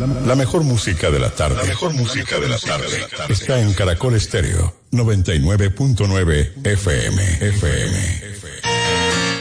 La mejor música de la tarde. La mejor música de la tarde. Está en Caracol Estéreo 99.9 FM.